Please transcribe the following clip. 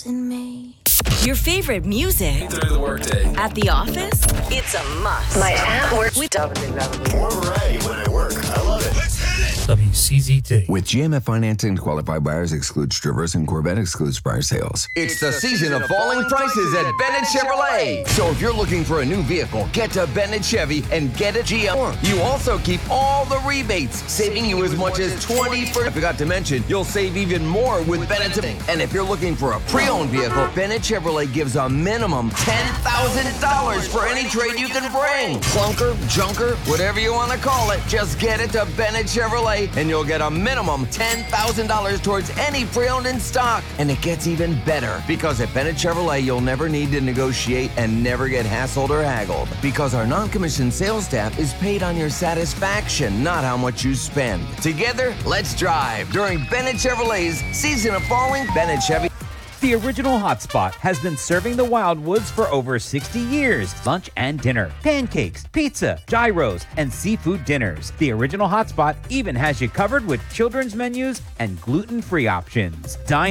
in me. Your favorite music Through the workday. at the office? It's a must. My app works. More variety when I work. I love it. WCZT. With GMF financing, qualified buyers excludes Traverse and Corvette excludes prior sales. It's the season of falling prices at Bennett Chevrolet. So if you're looking for a new vehicle, get to Bennett Chevy and get a GM. You also keep all the rebates, saving you as much as 20%. I forgot to mention, you'll save even more with Bennett. And if you're looking for a pre-owned vehicle, Bennett Chevrolet gives a minimum $10,000 for any trade you can bring. Clunker, junker, whatever you want to call it, just get it to Bennett Chevrolet and you'll get a minimum $10,000 towards any pre-owned in stock. And it gets even better because at Bennett Chevrolet, you'll never need to negotiate and never get hassled or haggled because our non-commissioned sales staff is paid on your satisfaction, not how much you spend. Together, let's drive during Bennett Chevrolet's Season of Falling. Bennett Chevy. The original Hotspot has been serving the Wildwoods for over 60 years. Lunch and dinner, pancakes, pizza, gyros, and seafood dinners. The original Hotspot even has you covered with children's menus and gluten-free options. Dine